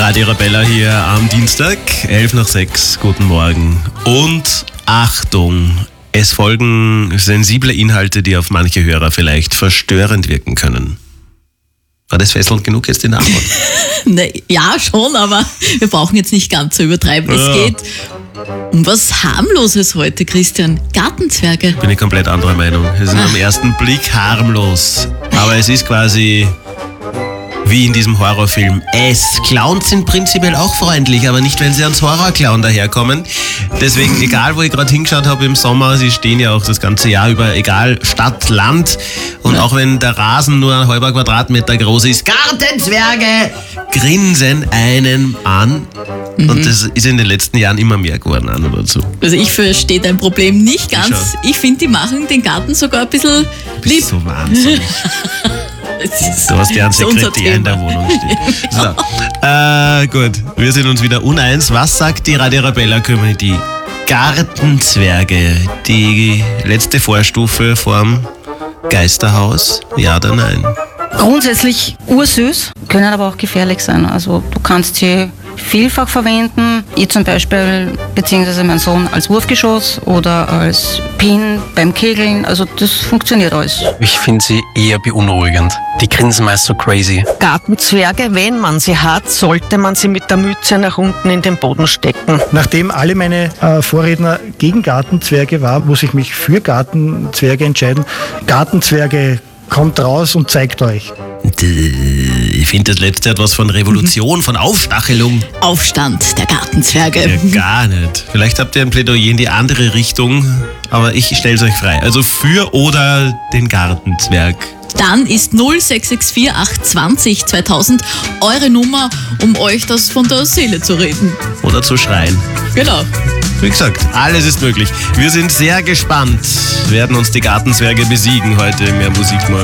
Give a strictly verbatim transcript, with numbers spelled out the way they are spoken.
Radio Arabella hier am Dienstag, elf nach sechs. Guten Morgen. Und Achtung, es folgen sensible Inhalte, die auf manche Hörer vielleicht verstörend wirken können. War das fesselnd genug jetzt in der Antwort? Ne, ja, schon, aber wir brauchen jetzt nicht ganz so übertreiben. Ja. Es geht um was Harmloses heute, Christian. Gartenzwerge. Bin ich komplett anderer Meinung. Es sind am ersten Blick harmlos. Aber es ist quasi wie in diesem Horrorfilm. Es. Clowns sind prinzipiell auch freundlich, aber nicht, wenn sie ans Horrorclown daherkommen. Deswegen, egal wo ich gerade hingeschaut habe im Sommer, sie stehen ja auch das ganze Jahr über, egal Stadt, Land. Und auch wenn der Rasen nur ein halber Quadratmeter groß ist, Gartenzwerge grinsen einen an. Mhm. Und das ist in den letzten Jahren immer mehr geworden, an oder zu. Also ich verstehe dein Problem nicht ganz. Schau. Ich finde, die machen den Garten sogar ein bisschen Du bist lieb. so wahnsinnig. Du hast ja einen Das ist unser Sekretär in der Thema. Wohnung stehen. So. Äh, gut, wir sind uns wieder uneins. Was sagt die Radio Arabella Community? Gartenzwerge, die letzte Vorstufe vorm Geisterhaus? Ja oder nein? Grundsätzlich ursüß, können aber auch gefährlich sein. Also du kannst sie vielfach verwenden. Ich zum Beispiel, beziehungsweise mein Sohn als Wurfgeschoss oder als Pin beim Kegeln. Also das funktioniert alles. Ich finde sie eher beunruhigend. Die grinsen meist so crazy. Gartenzwerge, wenn man sie hat, sollte man sie mit der Mütze nach unten in den Boden stecken. Nachdem alle meine äh, Vorredner gegen Gartenzwerge waren, muss ich mich für Gartenzwerge entscheiden. Gartenzwerge, kommt raus und zeigt euch. Ich finde, das letzte hat was von Revolution, von Aufstachelung. Aufstand der Gartenzwerge. Ja, gar nicht. Vielleicht habt ihr ein Plädoyer in die andere Richtung, aber ich stell's euch frei. Also für oder den Gartenzwerg. Dann ist null sechs sechs vier acht zwanzig zweitausend eure Nummer, um euch das von der Seele zu reden. Oder zu schreien. Genau. Wie gesagt, alles ist möglich. Wir sind sehr gespannt. Werden uns die Gartenzwerge besiegen heute in Mehr Musik morgen.